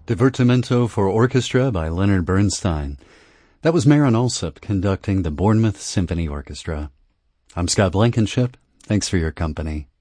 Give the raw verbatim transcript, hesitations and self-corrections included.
Divertimento for Orchestra by Leonard Bernstein. That was Marin Alsop conducting the Bournemouth Symphony Orchestra. I'm Scott Blankenship. Thanks for your company.